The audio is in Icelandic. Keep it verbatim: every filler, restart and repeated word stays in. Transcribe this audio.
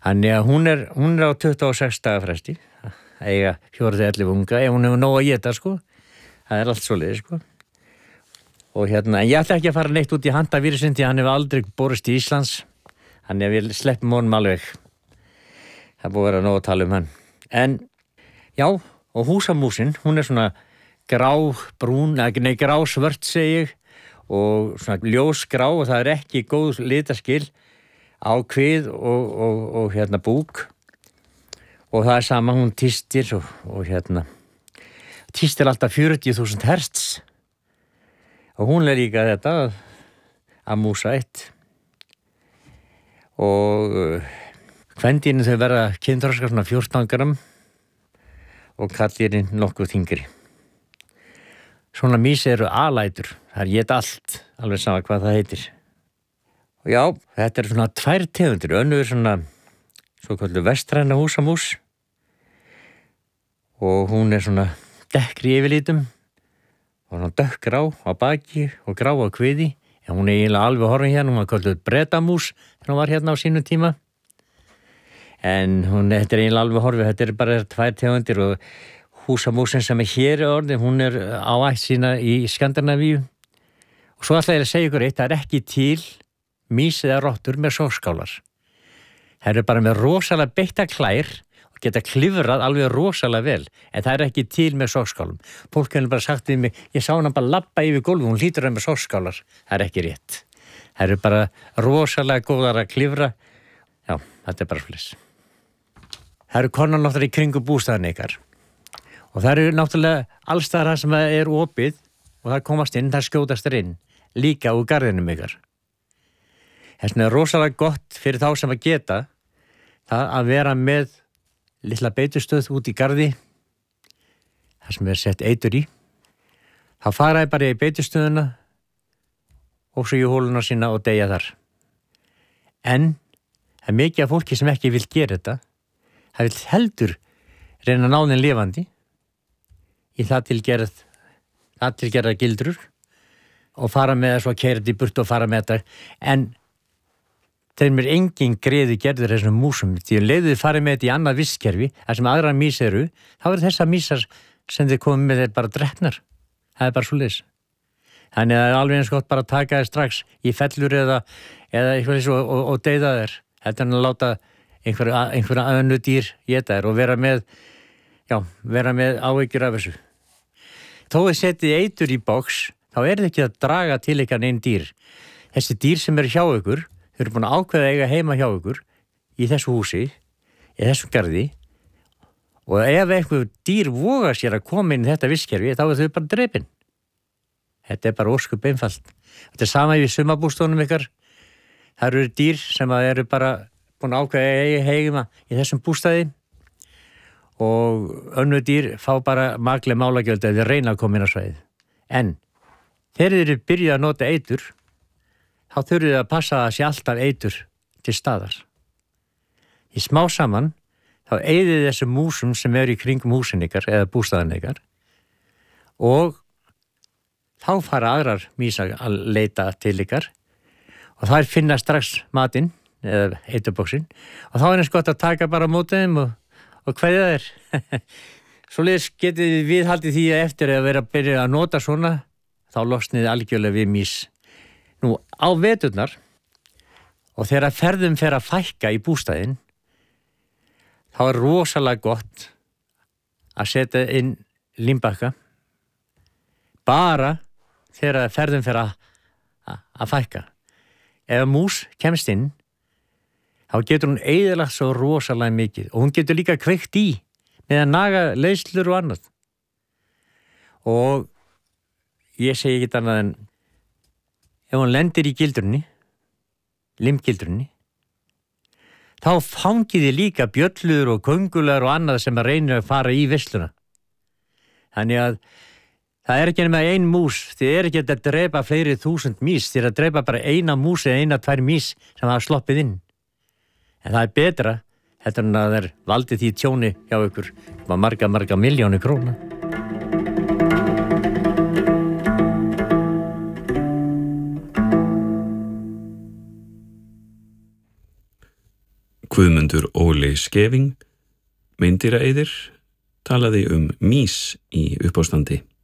Þannig að hún er, hún er á tuttugu og sex daga fresti, eiga fjóra til ellefu unga, ef hún hefur nóg að éta, sko. Það er allt svoleiðis, sko. Og hérna, en ég ætla ekki að fara neitt út í handavírusinn, því hann hefur aldrei borist í Íslands. Þannig að við sleppum honum alveg. Það er búið að vera nóg að tala um hann. En, já, og húsamúsin, hún er svona grá, brún, nei, grá svört, segi ég, og svona ljósgrá, og það er ekki góð litaskil á kvið og, og, og hérna búk. Og það er sama, hún tístir og, og hérna, tístir alltaf fjörutíu þúsund hertz. Og hún er líka þetta að músa eitt. Og kvendýrin þau verða kynþroska svona fjórtán gramm og kallirinn nokkuð þyngri. Svona mýs eru alætur, það er éta allt, alveg sama hvað það heitir. Og já, þetta er svona tvær tegundir, önnur svona svo kallu vestræna húsamús og hún er svona dekkri yfirlitum og svona dökkgrá á baki og grá á kviði. En hún er eiginlega alveg horfin hérna, hún var kalluð bretamús þegar hún var hérna á sínum tíma. En hún, þetta er eiginlega alveg horfið, þetta er bara tvær tegundir og húsamúsin sem er hér orðin, hún er á ætt sína í Skandinavíu. Og svo ætla ég að segja ykkur eitt, það er ekki til mýs eða rottur með sogsskálar. Það eru bara með rosalega beittar klær og geta klifrað alveg rosalega vel, en það er ekki til með soggskálum. Fólk hefur bara sagt við mig, ég sá hana bara labba yfir gólfið, hún hlýtur að með soggskálar. Það er ekki rétt. Það eru bara rosalega góðar að klifra. Já, þetta er bara flis. Það eru konar náttúrulega í kringu bústaðan ykkar. Og það eru náttúrulega allstaðar það sem er opið og það komast inn, það skjótast þar inn, líka úr garðinum ykkar. Þess vegna er rosalega gott fyrir þá sem að geta það að vera með litla beitustöð út í garði, það sem er sett eitur í. Þá faraði bara í beitustöðuna og svo í hóluna sína og deyja þar. En það er mikið af fólki sem ekki vil gera þetta. Það vil heldur reyna að ná þeim lifandi í það til gerð, það til gerða gildrur og fara með það svo að keyra þetta í burt og fara með þetta. En þeim er engin greiði gerður þessum músum, því að leiðið farið með þetta í annað vistkerfi, þar sem aðra mýs eru, þá er þessar mýsar sem þið komið með þeir bara drepnar. Það er bara svoleiðis. Þannig að það er alveg eins gott bara að taka þér strax í fellur eða, eða eitthvað eins og, og, og deyða þér. Þetta er að láta einhverja einhver öðnu dýr éta þér og vera með, já, vera með áhyggjur af þessu. Þó þið setið eitur í box, þá er þið ekki að draga til ykkar einn dýr. Þessi dýr sem eru hjá ykkur, þau eru búin að ákveða að eiga heima hjá ykkur í þessu húsi, í þessu garði, og ef einhver dýr voga sér að koma inn í þetta vistkerfi, þá er þau bara drepin. Þetta er bara óskup einfalt. Þetta er sama við sumarbústónum ykkar. Það eru dýr sem eru bara búin að ákveða að eiga heima í þessum bústaði og önnur dýr fá bara makleg málagjöld að þau reyna að koma inn á svæðið. En þegar þið eru byrjuð að nota eitur, þá þurfið þið að passa að sé alltaf eitur til staðar. Í smá saman, þá eyðið þessum músum sem eru í kringum húsin ykkar eða bústaðan ykkar og þá fara aðrar mýs að leita til ykkar og þær finna strax matinn eða eiturboxin og þá er eins gott að taka bara á móti þeim og, og kveðja þeir. Svoleiðis getið þið viðhaldið því að eftir að vera að byrja að nota svona, þá losnið algjörlega við mýs. Nú, á veturnar og þegar ferðum fer að fækka í bústaðinn, þá er rosalega gott að setja inn límbakka bara þegar ferðum fer að, að fækka. Ef mús kemst inn, þá getur hún eyðilagt svo rosalega mikið og hún getur líka kveikt í með að naga leiðslur og annað. Og ég segi ekki annað en ef hún lendir í gildrunni, limgildrunni, þá fangiði líka bjöllur og köngular og annað sem að reynir að fara í veisluna. Þannig að það er ekki nema ein mús, þið er ekki að drepa fleiri þúsund mýs, þið er að drepa bara eina mús eða eina tvær mýs sem hafa sloppið inn. En það er betra, þetta er að þeir valdi því tjóni hjá ykkur, marga, marga miljónu króna. Guðmundur Óli Skeving, meindýraeyðir, talaði um mýs í uppástandi.